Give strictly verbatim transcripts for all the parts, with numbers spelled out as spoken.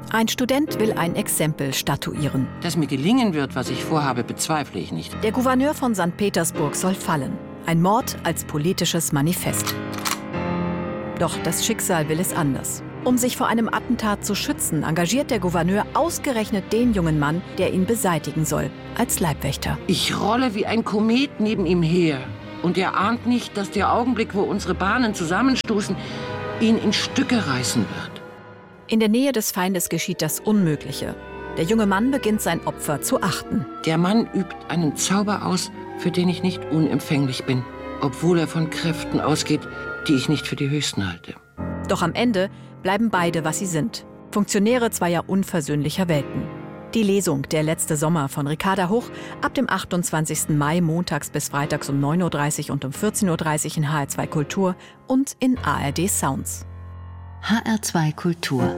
Ein Student will ein Exempel statuieren. Dass mir gelingen wird, was ich vorhabe, bezweifle ich nicht. Der Gouverneur von Sankt Petersburg soll fallen. Ein Mord als politisches Manifest. Doch das Schicksal will es anders. Um sich vor einem Attentat zu schützen, engagiert der Gouverneur ausgerechnet den jungen Mann, der ihn beseitigen soll, als Leibwächter. Ich rolle wie ein Komet neben ihm her. Und er ahnt nicht, dass der Augenblick, wo unsere Bahnen zusammenstoßen, ihn in Stücke reißen wird. In der Nähe des Feindes geschieht das Unmögliche. Der junge Mann beginnt sein Opfer zu achten. Der Mann übt einen Zauber aus, für den ich nicht unempfänglich bin, obwohl er von Kräften ausgeht, die ich nicht für die höchsten halte. Doch am Ende bleiben beide, was sie sind. Funktionäre zweier unversöhnlicher Welten. Die Lesung Der letzte Sommer von Ricarda Huch ab dem achtundzwanzigsten Mai montags bis freitags um neun Uhr dreißig und um vierzehn Uhr dreißig in H R zwei Kultur und in A R D Sounds. H R zwei Kultur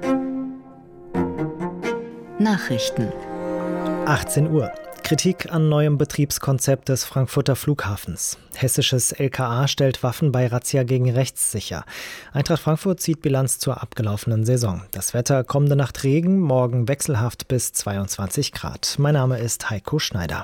Nachrichten. achtzehn Uhr. Kritik an neuem Betriebskonzept des Frankfurter Flughafens. Hessisches L K A stellt Waffen bei Razzia gegen rechts sicher. Eintracht Frankfurt zieht Bilanz zur abgelaufenen Saison. Das Wetter: kommende Nacht Regen, morgen wechselhaft bis zweiundzwanzig Grad. Mein Name ist Heiko Schneider.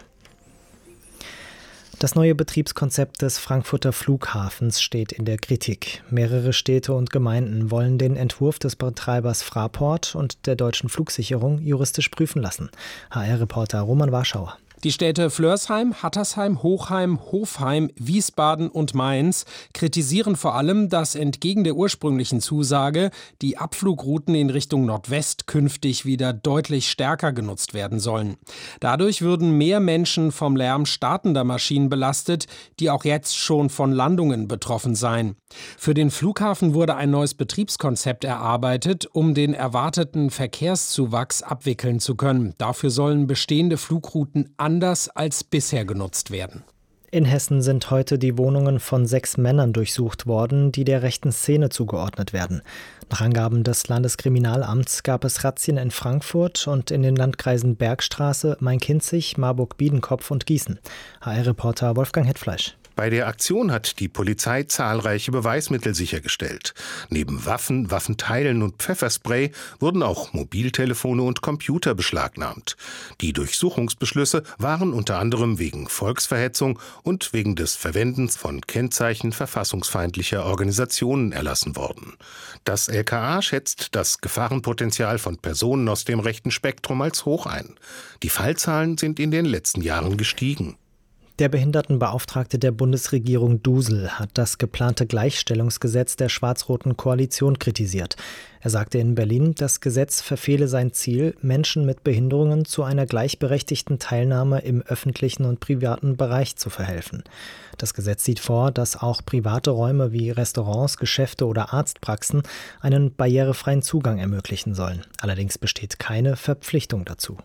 Das neue Betriebskonzept des Frankfurter Flughafens steht in der Kritik. Mehrere Städte und Gemeinden wollen den Entwurf des Betreibers Fraport und der Deutschen Flugsicherung juristisch prüfen lassen. H R-Reporter Roman Warschauer. Die Städte Flörsheim, Hattersheim, Hochheim, Hofheim, Wiesbaden und Mainz kritisieren vor allem, dass entgegen der ursprünglichen Zusage die Abflugrouten in Richtung Nordwest künftig wieder deutlich stärker genutzt werden sollen. Dadurch würden mehr Menschen vom Lärm startender Maschinen belastet, die auch jetzt schon von Landungen betroffen seien. Für den Flughafen wurde ein neues Betriebskonzept erarbeitet, um den erwarteten Verkehrszuwachs abwickeln zu können. Dafür sollen bestehende Flugrouten anders als bisher genutzt werden. In Hessen sind heute die Wohnungen von sechs Männern durchsucht worden, die der rechten Szene zugeordnet werden. Nach Angaben des Landeskriminalamts gab es Razzien in Frankfurt und in den Landkreisen Bergstraße, Main-Kinzig, Marburg-Biedenkopf und Gießen. H R-Reporter Wolfgang Hetfleisch. Bei der Aktion hat die Polizei zahlreiche Beweismittel sichergestellt. Neben Waffen, Waffenteilen und Pfefferspray wurden auch Mobiltelefone und Computer beschlagnahmt. Die Durchsuchungsbeschlüsse waren unter anderem wegen Volksverhetzung und wegen des Verwendens von Kennzeichen verfassungsfeindlicher Organisationen erlassen worden. Das L K A schätzt das Gefahrenpotenzial von Personen aus dem rechten Spektrum als hoch ein. Die Fallzahlen sind in den letzten Jahren gestiegen. Der Behindertenbeauftragte der Bundesregierung Dusel hat das geplante Gleichstellungsgesetz der schwarz-roten Koalition kritisiert. Er sagte in Berlin, das Gesetz verfehle sein Ziel, Menschen mit Behinderungen zu einer gleichberechtigten Teilnahme im öffentlichen und privaten Bereich zu verhelfen. Das Gesetz sieht vor, dass auch private Räume wie Restaurants, Geschäfte oder Arztpraxen einen barrierefreien Zugang ermöglichen sollen. Allerdings besteht keine Verpflichtung dazu.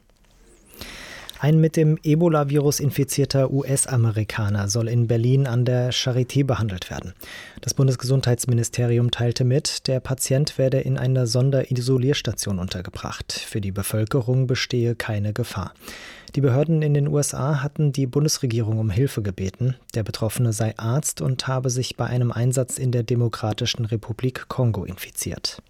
Ein mit dem Ebola-Virus infizierter U S-Amerikaner soll in Berlin an der Charité behandelt werden. Das Bundesgesundheitsministerium teilte mit, der Patient werde in einer Sonderisolierstation untergebracht. Für die Bevölkerung bestehe keine Gefahr. Die Behörden in den U S A hatten die Bundesregierung um Hilfe gebeten. Der Betroffene sei Arzt und habe sich bei einem Einsatz in der Demokratischen Republik Kongo infiziert.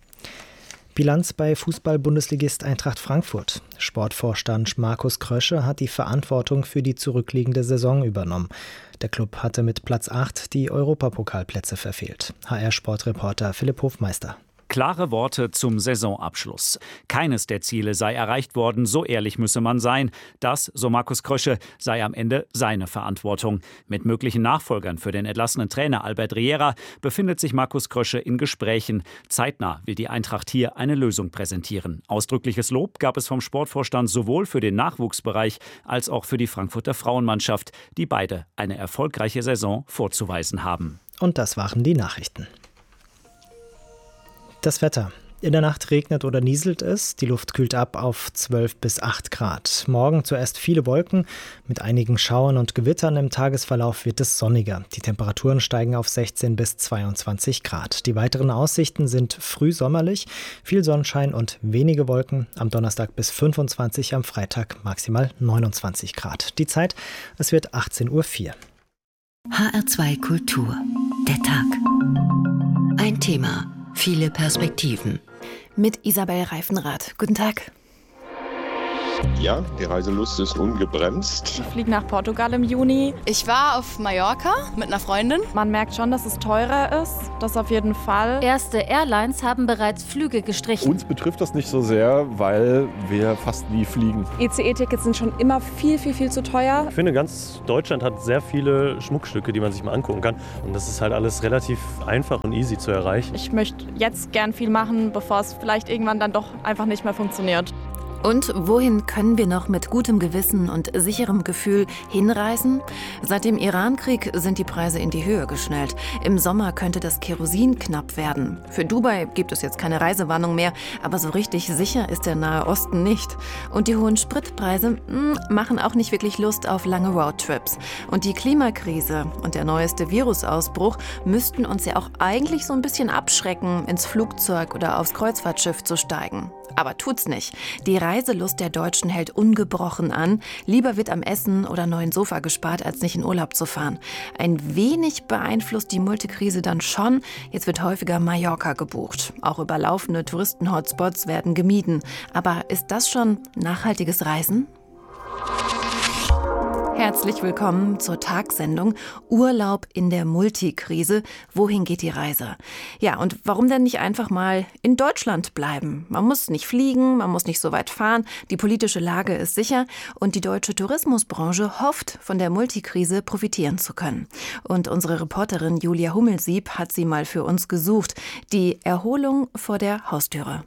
Bilanz bei Fußball-Bundesligist Eintracht Frankfurt. Sportvorstand Markus Krösche hat die Verantwortung für die zurückliegende Saison übernommen. Der Klub hatte mit Platz acht die Europapokalplätze verfehlt. H R-Sportreporter Philipp Hofmeister. Klare Worte zum Saisonabschluss. Keines der Ziele sei erreicht worden, so ehrlich müsse man sein. Das, so Markus Krösche, sei am Ende seine Verantwortung. Mit möglichen Nachfolgern für den entlassenen Trainer Albert Riera befindet sich Markus Krösche in Gesprächen. Zeitnah will die Eintracht hier eine Lösung präsentieren. Ausdrückliches Lob gab es vom Sportvorstand sowohl für den Nachwuchsbereich als auch für die Frankfurter Frauenmannschaft, die beide eine erfolgreiche Saison vorzuweisen haben. Und das waren die Nachrichten. Das Wetter. In der Nacht regnet oder nieselt es. Die Luft kühlt ab auf zwölf bis acht Grad. Morgen zuerst viele Wolken mit einigen Schauern und Gewittern. Im Tagesverlauf wird es sonniger. Die Temperaturen steigen auf sechzehn bis zweiundzwanzig Grad. Die weiteren Aussichten sind früh sommerlich, viel Sonnenschein und wenige Wolken. Am Donnerstag bis fünfundzwanzig, am Freitag maximal neunundzwanzig Grad. Die Zeit, es wird achtzehn Uhr vier. H R zwei Kultur. Der Tag. Ein Thema. Viele Perspektiven. mit Isabel Reifenrath. Guten Tag. Ja, die Reiselust ist ungebremst. Ich fliege nach Portugal im Juni. Ich war auf Mallorca mit einer Freundin. Man merkt schon, dass es teurer ist, das auf jeden Fall. Erste Airlines haben bereits Flüge gestrichen. Uns betrifft das nicht so sehr, weil wir fast nie fliegen. E C E-Tickets sind schon immer viel, viel, viel zu teuer. Ich finde, ganz Deutschland hat sehr viele Schmuckstücke, die man sich mal angucken kann. Und das ist halt alles relativ einfach und easy zu erreichen. Ich möchte jetzt gern viel machen, bevor es vielleicht irgendwann dann doch einfach nicht mehr funktioniert. Und wohin können wir noch mit gutem Gewissen und sicherem Gefühl hinreisen? Seit dem Iran-Krieg sind die Preise in die Höhe geschnellt. Im Sommer könnte das Kerosin knapp werden. Für Dubai gibt es jetzt keine Reisewarnung mehr, aber so richtig sicher ist der Nahe Osten nicht. Und die hohen Spritpreise mh, machen auch nicht wirklich Lust auf lange Roadtrips. Und die Klimakrise und der neueste Virusausbruch müssten uns ja auch eigentlich so ein bisschen abschrecken, ins Flugzeug oder aufs Kreuzfahrtschiff zu steigen. Aber tut's nicht. Die Reiselust der Deutschen hält ungebrochen an. Lieber wird am Essen oder neuen Sofa gespart, als nicht in Urlaub zu fahren. Ein wenig beeinflusst die Multikrise dann schon. Jetzt wird häufiger Mallorca gebucht. Auch überlaufene Touristen-Hotspots werden gemieden. Aber ist das schon nachhaltiges Reisen? Herzlich willkommen zur Tagsendung Urlaub in der Multikrise. Wohin geht die Reise? Ja, und warum denn nicht einfach mal in Deutschland bleiben? Man muss nicht fliegen, man muss nicht so weit fahren. Die politische Lage ist sicher und die deutsche Tourismusbranche hofft, von der Multikrise profitieren zu können. Und unsere Reporterin Julia Hummelsieb hat sie mal für uns gesucht. Die Erholung vor der Haustüre.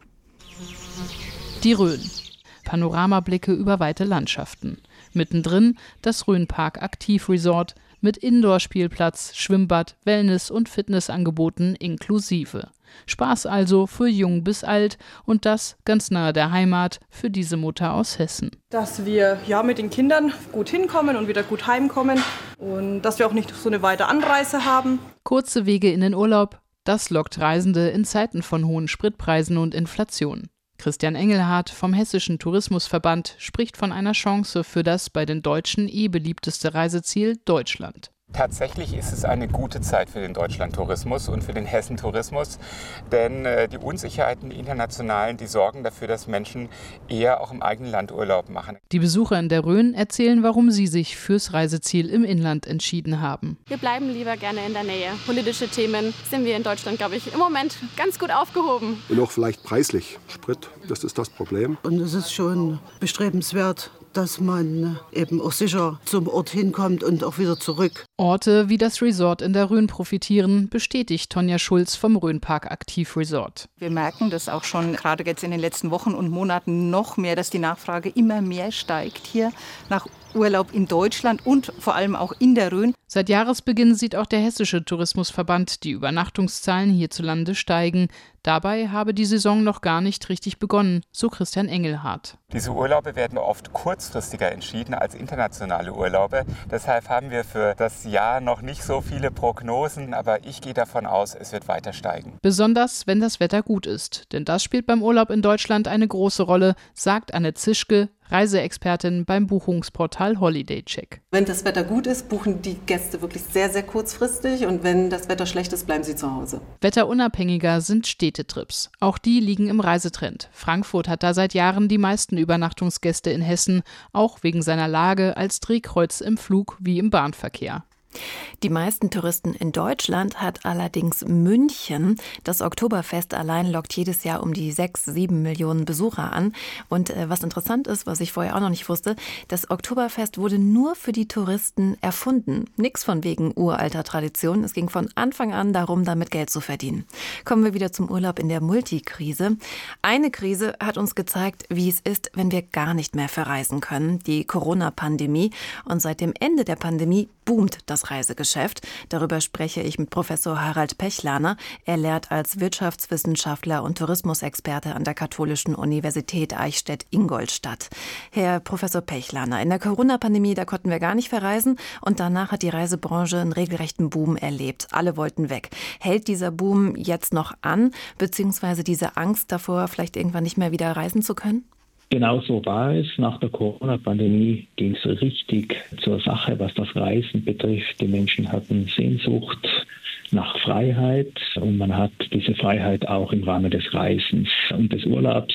Die Rhön. Panoramablicke über weite Landschaften. Mittendrin das Rhönpark Aktivresort mit Indoor-Spielplatz, Schwimmbad, Wellness- und Fitnessangeboten inklusive. Spaß also für jung bis alt und das ganz nahe der Heimat für diese Mutter aus Hessen. Dass wir ja mit den Kindern gut hinkommen und wieder gut heimkommen und dass wir auch nicht so eine weite Anreise haben. Kurze Wege in den Urlaub, das lockt Reisende in Zeiten von hohen Spritpreisen und Inflation. Christian Engelhardt vom Hessischen Tourismusverband spricht von einer Chance für das bei den Deutschen eh beliebteste Reiseziel Deutschland. Tatsächlich ist es eine gute Zeit für den Deutschlandtourismus und für den Hessentourismus, denn äh, die Unsicherheiten die internationalen, die sorgen dafür, dass Menschen eher auch im eigenen Land Urlaub machen. Die Besucher in der Rhön erzählen, warum sie sich fürs Reiseziel im Inland entschieden haben. Wir bleiben lieber gerne in der Nähe. Politische Themen sind wir in Deutschland, glaube ich, im Moment ganz gut aufgehoben. Und auch vielleicht preislich. Sprit, das ist das Problem. Und es ist schon bestrebenswert, dass man eben auch sicher zum Ort hinkommt und auch wieder zurück. Orte wie das Resort in der Rhön profitieren, bestätigt Tonja Schulz vom Rhönpark Aktivresort. Wir merken das auch schon gerade jetzt in den letzten Wochen und Monaten noch mehr, dass die Nachfrage immer mehr steigt hier nach Urlaub in Deutschland und vor allem auch in der Rhön. Seit Jahresbeginn sieht auch der Hessische Tourismusverband die Übernachtungszahlen hierzulande steigen. Dabei habe die Saison noch gar nicht richtig begonnen, so Christian Engelhardt. Diese Urlaube werden oft kurzfristiger entschieden als internationale Urlaube. Deshalb haben wir für das Jahr noch nicht so viele Prognosen, aber ich gehe davon aus, es wird weiter steigen. Besonders, wenn das Wetter gut ist. Denn das spielt beim Urlaub in Deutschland eine große Rolle, sagt Anne Zischke, Reiseexpertin beim Buchungsportal HolidayCheck. Wenn das Wetter gut ist, buchen die Gäste wirklich sehr, sehr kurzfristig und wenn das Wetter schlecht ist, bleiben sie zu Hause. Wetterunabhängiger sind Städtetrips. Auch die liegen im Reisetrend. Frankfurt hat da seit Jahren die meisten Übernachtungsgäste in Hessen, auch wegen seiner Lage als Drehkreuz im Flug- wie im Bahnverkehr. Die meisten Touristen in Deutschland hat allerdings München. Das Oktoberfest allein lockt jedes Jahr um die sechs, sieben Millionen Besucher an. Und äh, was interessant ist, was ich vorher auch noch nicht wusste, das Oktoberfest wurde nur für die Touristen erfunden. Nix von wegen uralter Tradition. Es ging von Anfang an darum, damit Geld zu verdienen. Kommen wir wieder zum Urlaub in der Multikrise. Eine Krise hat uns gezeigt, wie es ist, wenn wir gar nicht mehr verreisen können. Die Corona-Pandemie. Und seit dem Ende der Pandemie boomt das Reisegeschäft. Darüber spreche ich mit Professor Harald Pechlaner. Er lehrt als Wirtschaftswissenschaftler und Tourismusexperte an der Katholischen Universität Eichstätt-Ingolstadt. Herr Professor Pechlaner, in der Corona-Pandemie, da konnten wir gar nicht verreisen und danach hat die Reisebranche einen regelrechten Boom erlebt. Alle wollten weg. Hält dieser Boom jetzt noch an, beziehungsweise diese Angst davor, vielleicht irgendwann nicht mehr wieder reisen zu können? Genau so war es. Nach der Corona-Pandemie ging es richtig zur Sache, was das Reisen betrifft. Die Menschen hatten Sehnsucht nach Freiheit und man hat diese Freiheit auch im Rahmen des Reisens und des Urlaubs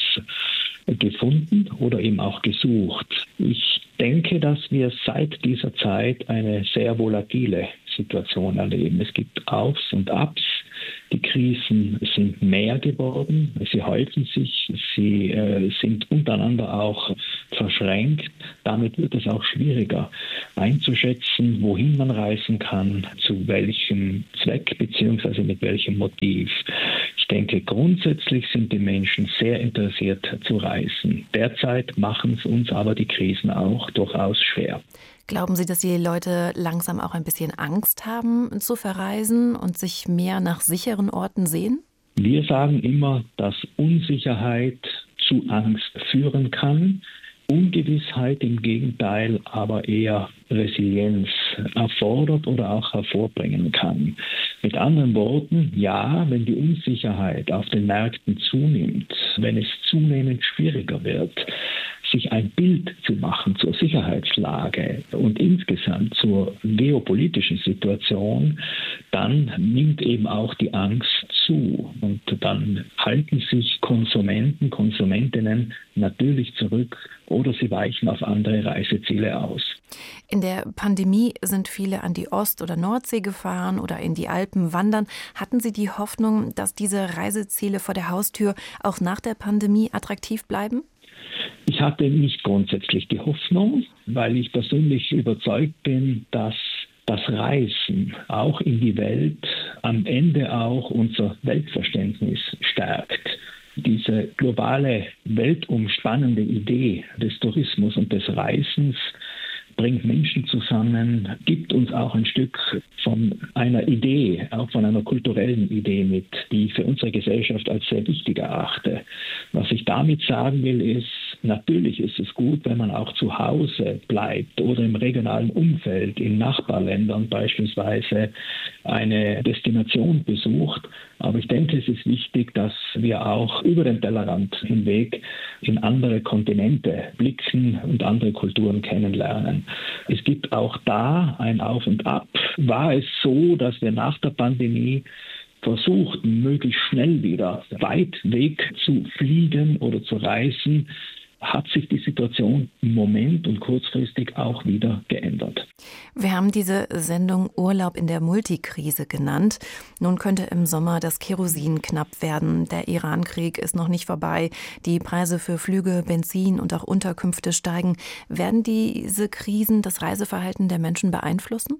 gefunden oder eben auch gesucht. Ich denke, dass wir seit dieser Zeit eine sehr volatile Situation erleben. Es gibt Aufs und Abs. Die Krisen sind mehr geworden, sie häufen sich, sie äh, sind untereinander auch verschränkt. Damit wird es auch schwieriger einzuschätzen, wohin man reisen kann, zu welchem Zweck bzw. mit welchem Motiv. Ich denke, grundsätzlich sind die Menschen sehr interessiert zu reisen. Derzeit machen es uns aber die Krisen auch durchaus schwer. Glauben Sie, dass die Leute langsam auch ein bisschen Angst haben zu verreisen und sich mehr nach sicheren Orten sehen? Wir sagen immer, dass Unsicherheit zu Angst führen kann. Ungewissheit im Gegenteil aber eher Resilienz erfordert oder auch hervorbringen kann. Mit anderen Worten, ja, wenn die Unsicherheit auf den Märkten zunimmt, wenn es zunehmend schwieriger wird, sich ein Bild zu machen zur Sicherheitslage und insgesamt zur geopolitischen Situation, dann nimmt eben auch die Angst zu. Und dann halten sich Konsumenten, Konsumentinnen natürlich zurück oder sie weichen auf andere Reiseziele aus. In der Pandemie sind viele an die Ost- oder Nordsee gefahren oder in die Alpen wandern. Hatten Sie die Hoffnung, dass diese Reiseziele vor der Haustür auch nach der Pandemie attraktiv bleiben? Ich hatte nicht grundsätzlich die Hoffnung, weil ich persönlich überzeugt bin, dass das Reisen auch in die Welt am Ende auch unser Weltverständnis stärkt. Diese globale, weltumspannende Idee des Tourismus und des Reisens bringt Menschen zusammen, gibt uns auch ein Stück von einer Idee, auch von einer kulturellen Idee mit, die ich für unsere Gesellschaft als sehr wichtig erachte. Was ich damit sagen will, ist, natürlich ist es gut, wenn man auch zu Hause bleibt oder im regionalen Umfeld, in Nachbarländern beispielsweise eine Destination besucht. Aber ich denke, es ist wichtig, dass wir auch über den Tellerrand hinweg in andere Kontinente blicken und andere Kulturen kennenlernen. Es gibt auch da ein Auf und Ab. War es so, dass wir nach der Pandemie versuchten, möglichst schnell wieder weit weg zu fliegen oder zu reisen, hat sich die Situation im Moment und kurzfristig auch wieder geändert. Wir haben diese Sendung Urlaub in der Multikrise genannt. Nun könnte im Sommer das Kerosin knapp werden. Der Iran-Krieg ist noch nicht vorbei. Die Preise für Flüge, Benzin und auch Unterkünfte steigen. Werden diese Krisen das Reiseverhalten der Menschen beeinflussen?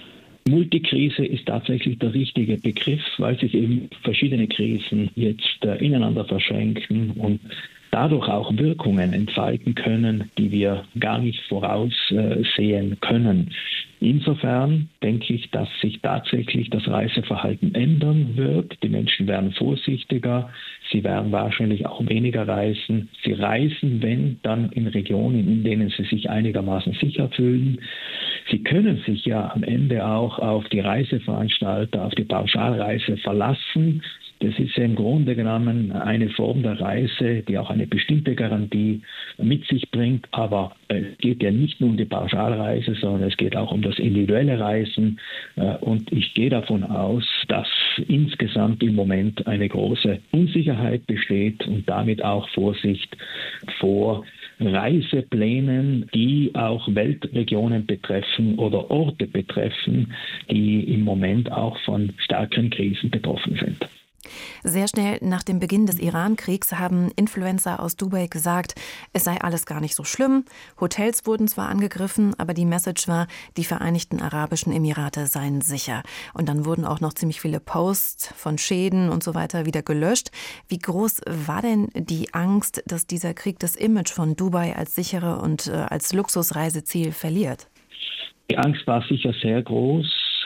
Multikrise ist tatsächlich der richtige Begriff, weil sich eben verschiedene Krisen jetzt äh, ineinander verschränken und dadurch auch Wirkungen entfalten können, die wir gar nicht voraussehen können. Insofern denke ich, dass sich tatsächlich das Reiseverhalten ändern wird. Die Menschen werden vorsichtiger, sie werden wahrscheinlich auch weniger reisen. Sie reisen, wenn, dann in Regionen, in denen sie sich einigermaßen sicher fühlen. Sie können sich ja am Ende auch auf die Reiseveranstalter, auf die Pauschalreise verlassen. Das ist ja im Grunde genommen eine Form der Reise, die auch eine bestimmte Garantie mit sich bringt. Aber es geht ja nicht nur um die Pauschalreise, sondern es geht auch um das individuelle Reisen. Und ich gehe davon aus, dass insgesamt im Moment eine große Unsicherheit besteht und damit auch Vorsicht vor Reiseplänen, die auch Weltregionen betreffen oder Orte betreffen, die im Moment auch von stärkeren Krisen betroffen sind. Sehr schnell nach dem Beginn des Iran-Kriegs haben Influencer aus Dubai gesagt, es sei alles gar nicht so schlimm. Hotels wurden zwar angegriffen, aber die Message war, die Vereinigten Arabischen Emirate seien sicher. Und dann wurden auch noch ziemlich viele Posts von Schäden und so weiter wieder gelöscht. Wie groß war denn die Angst, dass dieser Krieg das Image von Dubai als sichere und äh, als Luxusreiseziel verliert? Die Angst war sicher sehr groß.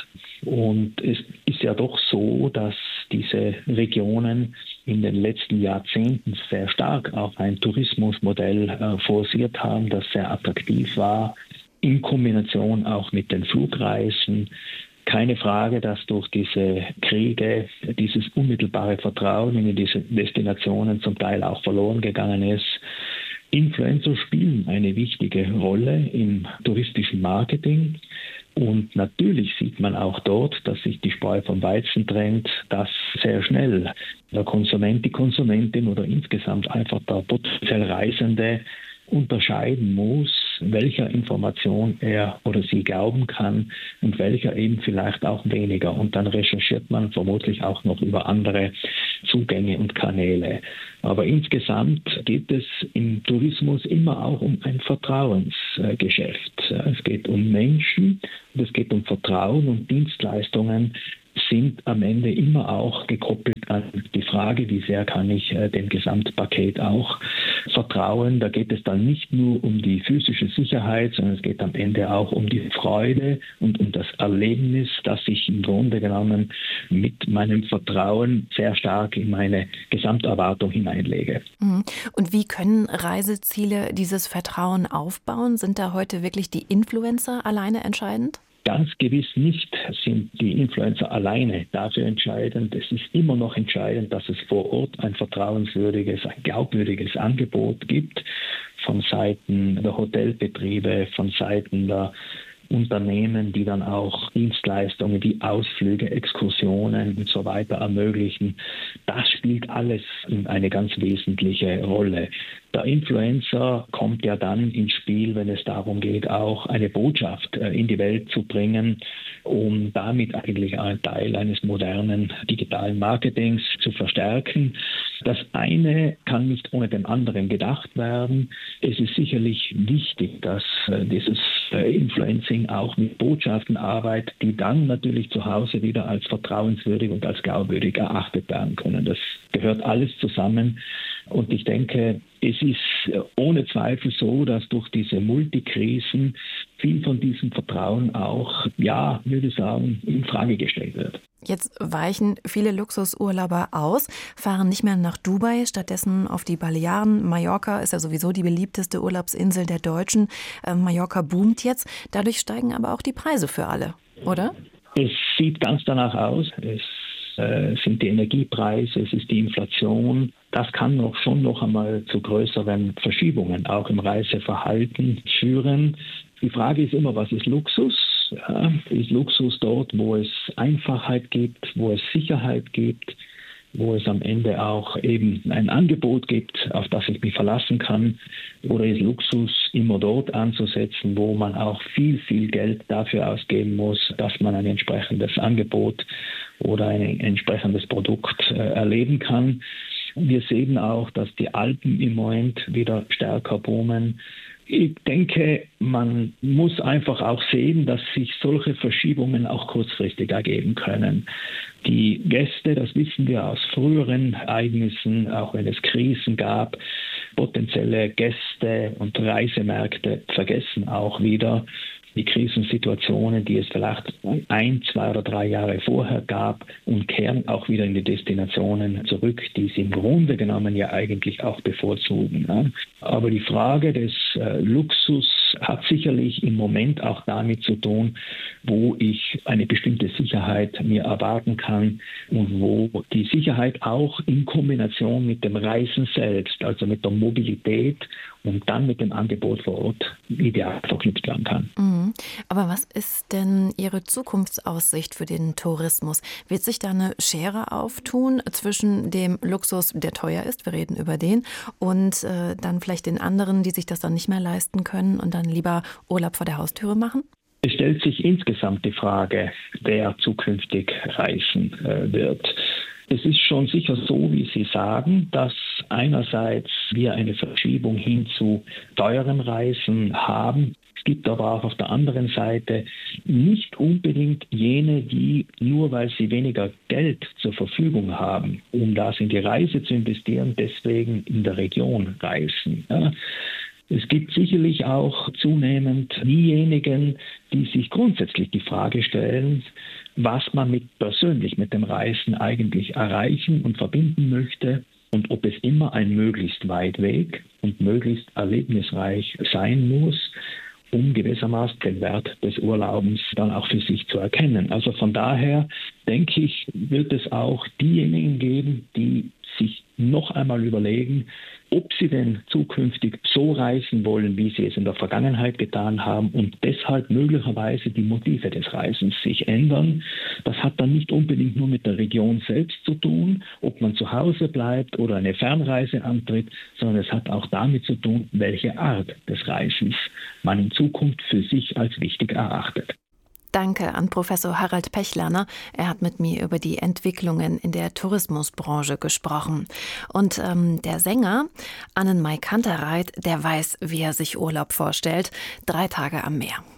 Und es ist ja doch so, dass diese Regionen in den letzten Jahrzehnten sehr stark auf ein Tourismusmodell äh, forciert haben, das sehr attraktiv war, in Kombination auch mit den Flugreisen. Keine Frage, dass durch diese Kriege dieses unmittelbare Vertrauen in diese Destinationen zum Teil auch verloren gegangen ist. Influencer spielen eine wichtige Rolle im touristischen Marketing. Und natürlich sieht man auch dort, dass sich die Spreu vom Weizen trennt, dass sehr schnell der Konsument, die Konsumentin oder insgesamt einfach der potenziell Reisende unterscheiden muss, welcher Information er oder sie glauben kann und welcher eben vielleicht auch weniger. Und dann recherchiert man vermutlich auch noch über andere Zugänge und Kanäle. Aber insgesamt geht es im Tourismus immer auch um ein Vertrauensgeschäft. Es geht um Menschen und es geht um Vertrauen, und Dienstleistungen sind am Ende immer auch gekoppelt an die Frage, wie sehr kann ich äh, dem Gesamtpaket auch vertrauen. Da geht es dann nicht nur um die physische Sicherheit, sondern es geht am Ende auch um die Freude und um das Erlebnis, das ich im Grunde genommen mit meinem Vertrauen sehr stark in meine Gesamterwartung hineinlege. Und wie können Reiseziele dieses Vertrauen aufbauen? Sind da heute wirklich die Influencer alleine entscheidend? Ganz gewiss nicht sind die Influencer alleine dafür entscheidend. Es ist immer noch entscheidend, dass es vor Ort ein vertrauenswürdiges, ein glaubwürdiges Angebot gibt von Seiten der Hotelbetriebe, von Seiten der Unternehmen, die dann auch Dienstleistungen wie Ausflüge, Exkursionen und so weiter ermöglichen. Das spielt alles eine ganz wesentliche Rolle. Der Influencer kommt ja dann ins Spiel, wenn es darum geht, auch eine Botschaft in die Welt zu bringen, um damit eigentlich einen Teil eines modernen digitalen Marketings zu verstärken. Das eine kann nicht ohne dem anderen gedacht werden. Es ist sicherlich wichtig, dass dieses Influencing auch mit Botschaften arbeitet, die dann natürlich zu Hause wieder als vertrauenswürdig und als glaubwürdig erachtet werden können. Das gehört alles zusammen. Und ich denke, es ist ohne Zweifel so, dass durch diese Multikrisen viel von diesem Vertrauen auch, ja, würde ich sagen, in Frage gestellt wird. Jetzt weichen viele Luxusurlauber aus, fahren nicht mehr nach Dubai, stattdessen auf die Balearen. Mallorca ist ja sowieso die beliebteste Urlaubsinsel der Deutschen. Äh, Mallorca boomt jetzt. Dadurch steigen aber auch die Preise für alle, oder? Es sieht ganz danach aus. Es äh, sind die Energiepreise, es ist die Inflation. Das kann noch schon noch einmal zu größeren Verschiebungen auch im Reiseverhalten führen. Die Frage ist immer, was ist Luxus? Ja, ist Luxus dort, wo es Einfachheit gibt, wo es Sicherheit gibt, wo es am Ende auch eben ein Angebot gibt, auf das ich mich verlassen kann? Oder ist Luxus immer dort anzusetzen, wo man auch viel, viel Geld dafür ausgeben muss, dass man ein entsprechendes Angebot oder ein entsprechendes Produkt äh, erleben kann? Wir sehen auch, dass die Alpen im Moment wieder stärker boomen. Ich denke, man muss einfach auch sehen, dass sich solche Verschiebungen auch kurzfristig ergeben können. Die Gäste, das wissen wir aus früheren Ereignissen, auch wenn es Krisen gab, potenzielle Gäste und Reisemärkte vergessen auch wieder die Krisensituationen, die es vielleicht ein, zwei oder drei Jahre vorher gab, und kehren auch wieder in die Destinationen zurück, die sie im Grunde genommen ja eigentlich auch bevorzugen. Ne? Aber die Frage des äh, Luxus hat sicherlich im Moment auch damit zu tun, wo ich eine bestimmte Sicherheit mir erwarten kann und wo die Sicherheit auch in Kombination mit dem Reisen selbst, also mit der Mobilität und dann mit dem Angebot vor Ort ideal verknüpft werden kann. Mhm. Aber was ist denn Ihre Zukunftsaussicht für den Tourismus? Wird sich da eine Schere auftun zwischen dem Luxus, der teuer ist, wir reden über den, und äh, dann vielleicht den anderen, die sich das dann nicht mehr leisten können und dann lieber Urlaub vor der Haustüre machen? Es stellt sich insgesamt die Frage, wer zukünftig reisen äh, wird. Es ist schon sicher so, wie Sie sagen, dass einerseits wir eine Verschiebung hin zu teuren Reisen haben. Es gibt aber auch auf der anderen Seite nicht unbedingt jene, die nur weil sie weniger Geld zur Verfügung haben, um das in die Reise zu investieren, deswegen in der Region reisen. Ja. Es gibt sicherlich auch zunehmend diejenigen, die sich grundsätzlich die Frage stellen, was man mit persönlich mit dem Reisen eigentlich erreichen und verbinden möchte und ob es immer ein möglichst weit Weg und möglichst erlebnisreich sein muss, um gewissermaßen den Wert des Urlaubens dann auch für sich zu erkennen. Also von daher denke ich, wird es auch diejenigen geben, die sich noch einmal überlegen, ob sie denn zukünftig so reisen wollen, wie sie es in der Vergangenheit getan haben und deshalb möglicherweise die Motive des Reisens sich ändern. Das hat dann nicht unbedingt nur mit der Region selbst zu tun, ob man zu Hause bleibt oder eine Fernreise antritt, sondern es hat auch damit zu tun, welche Art des Reisens man in Zukunft für sich als wichtig erachtet. Danke an Professor Harald Pechlerner. Er hat mit mir über die Entwicklungen in der Tourismusbranche gesprochen. Und ähm, der Sänger Annenmai Kantereit, der weiß, wie er sich Urlaub vorstellt. Drei Tage am Meer.